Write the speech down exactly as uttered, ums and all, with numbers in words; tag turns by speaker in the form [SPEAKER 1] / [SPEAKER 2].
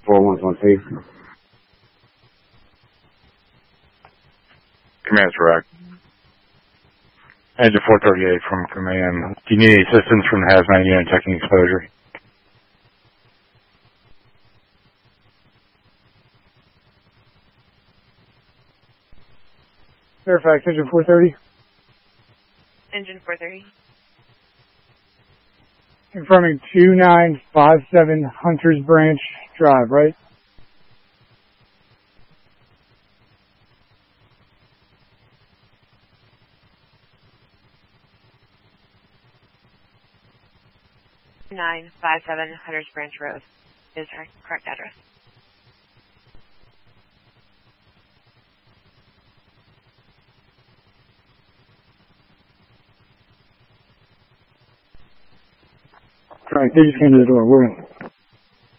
[SPEAKER 1] four one one two.
[SPEAKER 2] Command's direct. Engine four thirty-eight from command. Do you need any assistance from the hazmat unit checking exposure?
[SPEAKER 3] Fairfax, engine four thirty.
[SPEAKER 4] Engine four thirty.
[SPEAKER 3] Confirming two nine five seven Hunters Branch Drive, right?
[SPEAKER 4] nine five seven Hunters Branch Road is our correct address.
[SPEAKER 3] Right, they just came to the door. We're in.